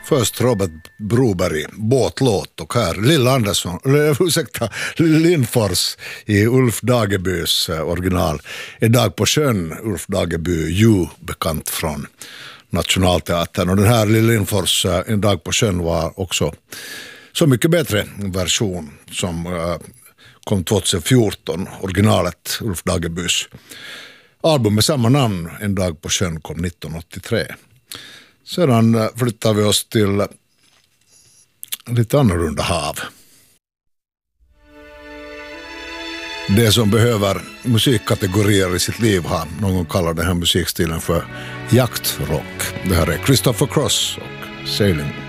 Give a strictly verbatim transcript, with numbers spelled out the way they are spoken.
Först Robert Broberg, båtlåt, och här Lill Andersson, eller ursäkta, Lindfors i Ulf Dagebys original. En dag på sjön, Ulf Dageby, ju bekant från Nationalteatern. Och den här Lill Lindfors, En dag på sjön, var också så mycket bättre version som kom tjugohundrafjorton, originalet Ulf Dagebys album med samma namn, En dag på sjön, kom nittonhundraåttiotre. Sedan flyttar vi oss till lite annorlunda hav. Det som behöver musikkategorier i sitt liv har någon kallar den här musikstilen för jaktrock. Det här är Christopher Cross och Sailing.